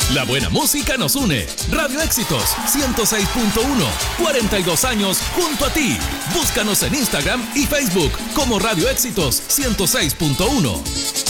La buena música nos une. Radio Éxitos 106.1. 42 años junto a ti. Búscanos en Instagram y Facebook como Radio Éxitos 106.1.